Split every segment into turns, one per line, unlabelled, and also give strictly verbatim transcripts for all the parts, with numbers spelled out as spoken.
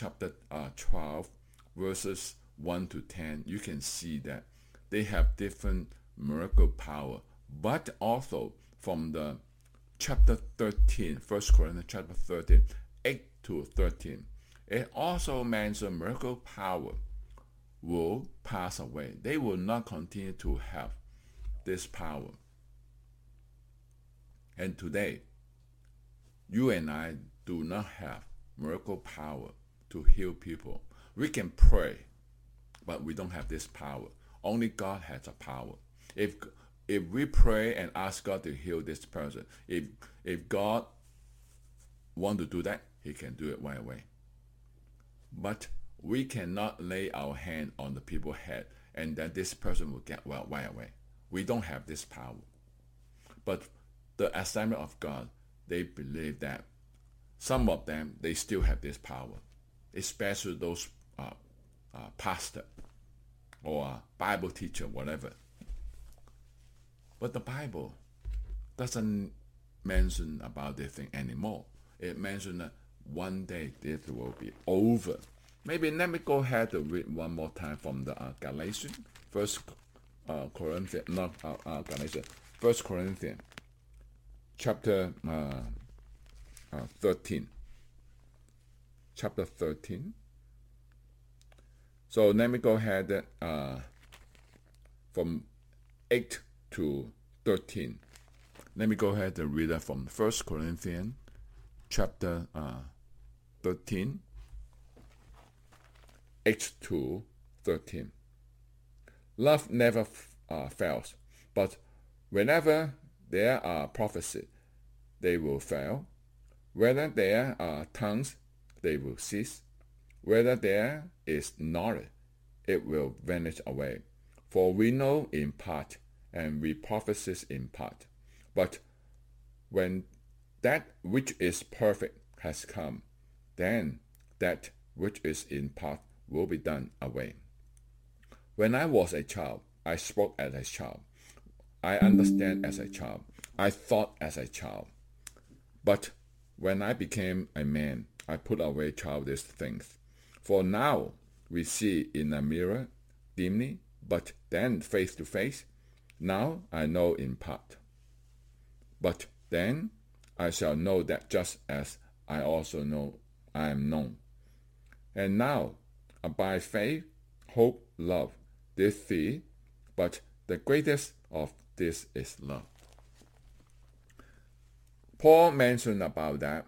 chapter uh, twelve, verses one to ten, you can see that they have different miracle power. But also from the chapter thirteen, First Corinthians chapter thirteen, eight to thirteen, it also mentions miracle power will pass away. They will not continue to have this power. And today, you and I do not have miracle power to heal people. We can pray, but we don't have this power. Only God has a power. If if we pray and ask God to heal this person, if if God want to do that, he can do it right away. But we cannot lay our hand on the people's head and then this person will get well right away. We don't have this power. But the Assembly of God, they believe that some of them, they still have this power, especially those uh, uh, pastor or uh, Bible teacher, whatever. But the Bible doesn't mention about this thing anymore. It mentions that one day this will be over. Maybe let me go ahead to read one more time from the uh, Galatians, First uh, Corinthians, not uh, uh, Galatians, First Corinthians, chapter uh, uh, thirteen, chapter thirteen. So let me go ahead uh, from eight to thirteen. Let me go ahead and read that from First Corinthians, chapter uh, thirteen. eight to thirteen. Love never uh, fails, but whenever there are prophecies, they will fail. Whether there are tongues, they will cease. Whether there is knowledge, it will vanish away. For we know in part, and we prophesy in part. But when that which is perfect has come, then that which is in part will be done away. When I was a child, I spoke as a child. I understand as a child. I thought as a child. But when I became a man, I put away childish things. For now we see in a mirror dimly, but then face to face. Now I know in part. But then I shall know that just as I also know I am known. And now, by faith, hope, love, these three, but the greatest of this is love. Paul mentioned about that.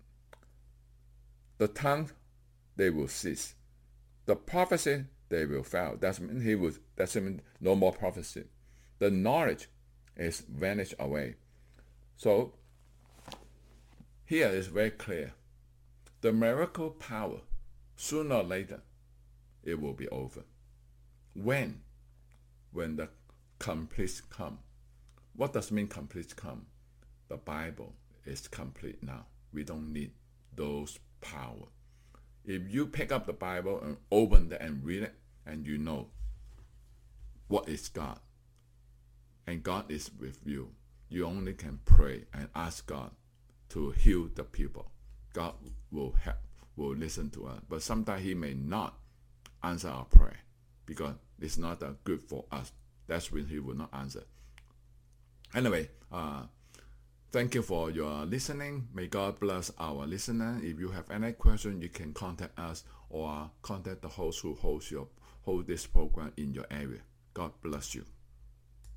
The tongue, they will cease. The prophecy, they will fail. That means he will. That means no more prophecy. The knowledge is vanished away. So here is very clear. The miracle power, sooner or later, it will be over. When? When the complete come. What does mean complete come? The Bible is complete now. We don't need those power. If you pick up the Bible and open it and read it, and you know what is God, and God is with you, you only can pray and ask God to heal the people. God will help, will listen to us. But sometimes he may not answer our prayer because it's not uh, good for us. That's when he will not answer. Anyway, uh, thank you for your listening. May God bless our listener. If you have any question, you can contact us or contact the host who hosts your hold this program in your area. God bless you.